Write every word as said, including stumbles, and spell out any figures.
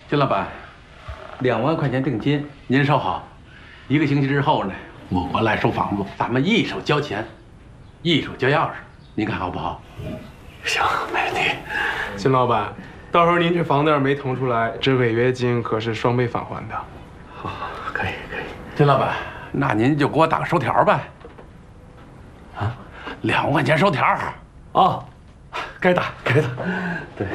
金老板，两万块钱定金，您收好。一个星期之后呢，我来收房子，咱们一手交钱，一手交钥匙，您看好不好？ 行，没问题。金老板，到时候您这房子要是没腾出来，这违约金可是双倍返还的。 好，可以可以。金老板，那您就给我打个收条呗。啊，两万块钱收条。 啊，该打该打。对。